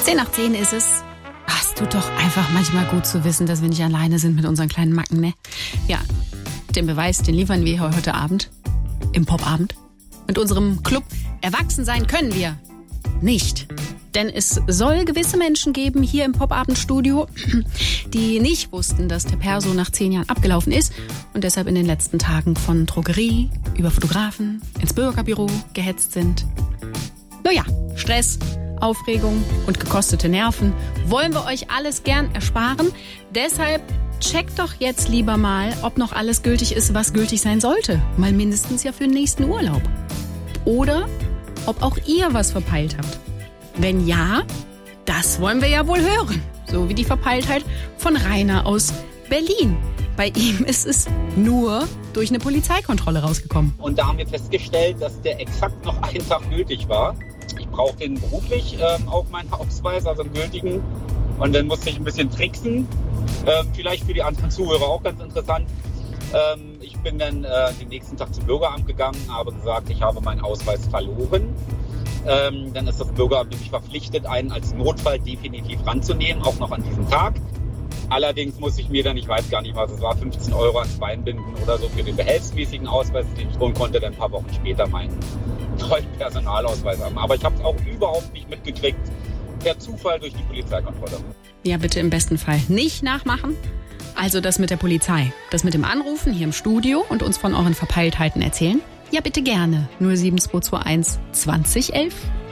10:10 ist es. Ach, es tut doch einfach manchmal gut zu wissen, dass wir nicht alleine sind mit unseren kleinen Macken, ne? Ja, den Beweis, den liefern wir heute Abend im Popabend. Mit unserem Club Erwachsen sein können wir nicht. Denn es soll gewisse Menschen geben hier im Popabendstudio, die nicht wussten, dass der Perso nach 10 Jahren abgelaufen ist und deshalb in den letzten Tagen von Drogerie über Fotografen ins Bürgerbüro gehetzt sind. Naja, Stress, Aufregung und gekostete Nerven wollen wir euch alles gern ersparen. Deshalb checkt doch jetzt lieber mal, ob noch alles gültig ist, was gültig sein sollte. Mal mindestens ja für den nächsten Urlaub. Oder ob auch ihr was verpeilt habt. Wenn ja, das wollen wir ja wohl hören. So wie die Verpeiltheit von Rainer aus Berlin. Bei ihm ist es nur durch eine Polizeikontrolle rausgekommen. Und da haben wir festgestellt, dass der exakt noch einen Tag gültig war. Ich brauche den beruflich auch meinen Ausweis, also einen gültigen. Und dann musste ich ein bisschen tricksen. Vielleicht für die anderen Zuhörer auch ganz interessant. Ich bin dann den nächsten Tag zum Bürgeramt gegangen, habe gesagt, ich habe meinen Ausweis verloren. Dann ist das Bürgeramt nämlich verpflichtet, einen als Notfall definitiv ranzunehmen, auch noch an diesem Tag. Allerdings muss ich mir dann, ich weiß gar nicht was, es war 15 € ans Bein binden oder so für den behelfsmäßigen Ausweis, den ich holen konnte, dann ein paar Wochen später meinen neuen Personalausweis haben. Aber ich habe es auch überhaupt nicht mitgekriegt, per Zufall durch die Polizeikontrolle. Ja, bitte im besten Fall nicht nachmachen. Also das mit der Polizei, das mit dem Anrufen hier im Studio und uns von euren Verpeiltheiten erzählen. Ja, bitte gerne. 07221 2011.